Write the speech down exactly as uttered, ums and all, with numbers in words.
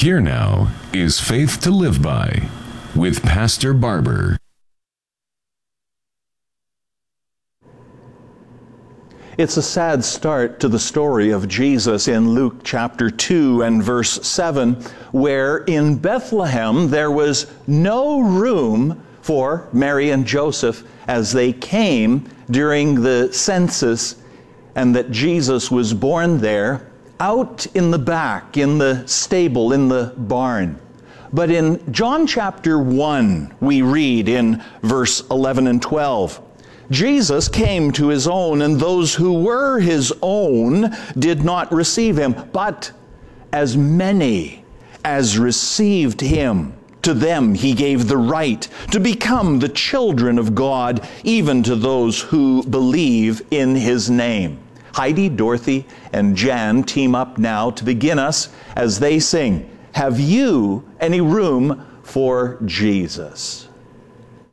Here now is Faith to Live By with Pastor Barber. It's a sad start to the story of Jesus in Luke chapter two and verse seven, where in Bethlehem there was no room for Mary and Joseph as they came during the census, and that Jesus was born there out in the back, in the stable, in the barn. But in John chapter one, we read in verse eleven and twelve, Jesus came to his own, and those who were his own did not receive him. But as many as received him, to them he gave the right to become the children of God, even to those who believe in his name. Heidi, Dorothy, and Jan team up now to begin us as they sing, "Have you any room for Jesus?"